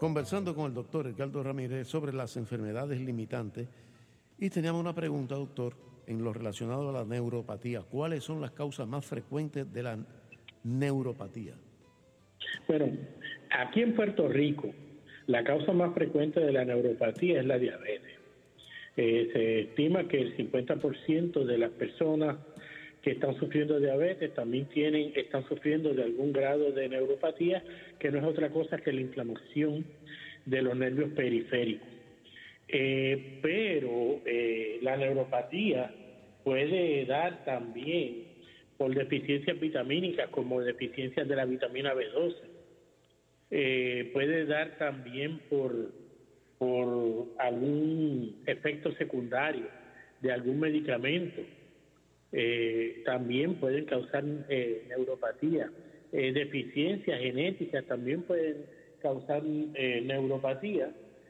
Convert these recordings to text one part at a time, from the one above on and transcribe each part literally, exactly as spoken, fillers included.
conversando con el doctor Ricardo Ramírez sobre las enfermedades limitantes y teníamos una pregunta, doctor, en lo relacionado a la neuropatía. ¿Cuáles son las causas más frecuentes de la neuropatía? Bueno, aquí en Puerto Rico, la causa más frecuente de la neuropatía es la diabetes. Eh, se estima que el cincuenta por ciento de las personas que están sufriendo de diabetes también tienen, están sufriendo de algún grado de neuropatía, que no es otra cosa que la inflamación de los nervios periféricos. Eh, pero eh, la neuropatía puede dar también por deficiencias vitamínicas, como deficiencias de la vitamina B doce. Eh, puede dar también por, por algún efecto secundario de algún medicamento. Eh, también pueden causar eh, neuropatía. Eh, deficiencias genéticas también pueden causar eh, neuropatía.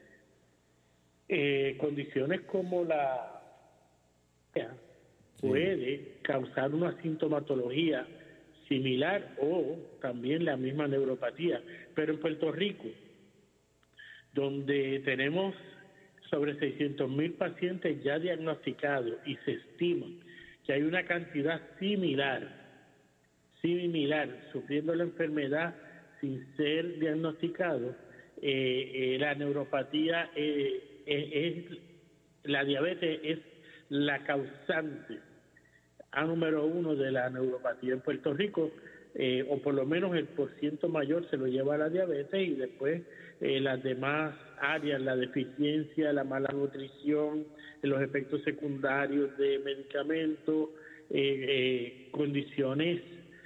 Eh, condiciones como la puede sí. causar una sintomatología similar o también la misma neuropatía. Pero en Puerto Rico, donde tenemos sobre seiscientos mil pacientes ya diagnosticados y se estima que hay una cantidad similar, similar, sufriendo la enfermedad sin ser diagnosticado, eh, eh, la neuropatía, eh, eh, es, la diabetes es la causante a número uno de la neuropatía en Puerto Rico, eh, o por lo menos el porciento mayor se lo lleva a la diabetes y después eh, las demás áreas, la deficiencia, la mala nutrición, los efectos secundarios de medicamentos, eh, eh, condiciones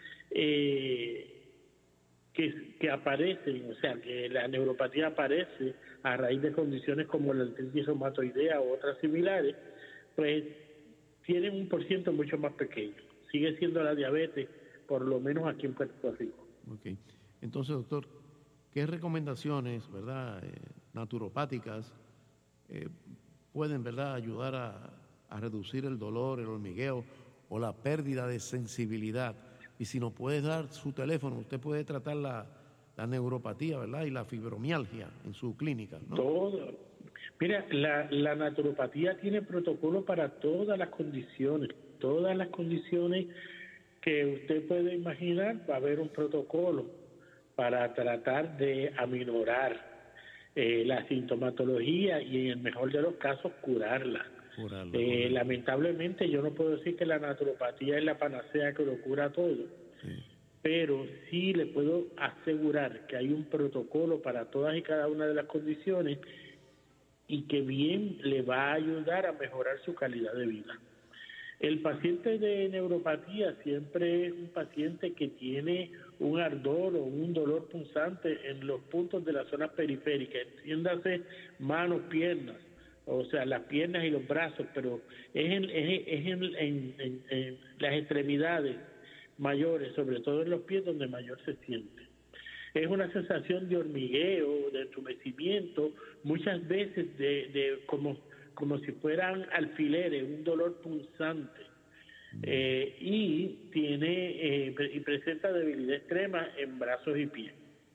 eh, que, que aparecen, o sea, que la neuropatía aparece a raíz de condiciones como la artritis reumatoidea o otras similares, pues tienen un porciento mucho más pequeño. Sigue siendo la diabetes, por lo menos aquí en Puerto Rico. Ok. Entonces, doctor, ¿qué recomendaciones, verdad, eh, naturopáticas eh, pueden, verdad, ayudar a, a reducir el dolor, el hormigueo o la pérdida de sensibilidad? Y si nos puede dar su teléfono, usted puede tratar la, la neuropatía, ¿verdad? Y la fibromialgia en su clínica, ¿no? Todo. Mira, la, la naturopatía tiene protocolo para todas las condiciones, todas las condiciones que usted puede imaginar, va a haber un protocolo para tratar de aminorar eh, la sintomatología y en el mejor de los casos curarla. Curarla eh, lamentablemente yo no puedo decir que la naturopatía es la panacea que lo cura todo, sí. Pero sí le puedo asegurar que hay un protocolo para todas y cada una de las condiciones y que bien le va a ayudar a mejorar su calidad de vida. El paciente de neuropatía siempre es un paciente que tiene un ardor o un dolor punzante en los puntos de la zona periférica, entiéndase manos, piernas, o sea, las piernas y los brazos, pero es en, es, es en, en, en, en las extremidades mayores, sobre todo en los pies, donde mayor se siente. Es una sensación de hormigueo, de entumecimiento, muchas veces de, de como, como si fueran alfileres, un dolor punzante. Eh, y tiene eh, y presenta debilidad extrema en brazos y pies.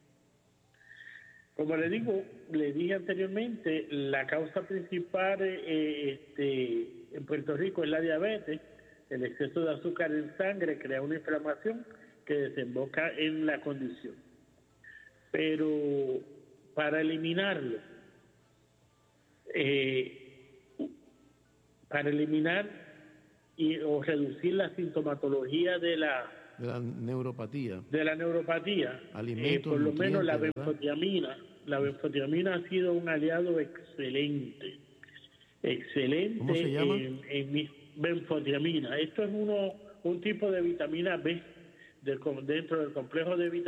Como le digo, le dije anteriormente, la causa principal eh, este, en Puerto Rico es la diabetes. El exceso de azúcar en sangre crea una inflamación que desemboca en la condición. Pero para eliminarlo, eh, para eliminar y, o reducir la sintomatología de la, de la neuropatía, de la neuropatía eh, por lo menos la benfotiamina, la benfotiamina ha sido un aliado excelente, excelente. ¿Cómo se llama? En, en mi benfotiamina. Esto es uno, un tipo de vitamina B del, dentro del complejo de vitaminas.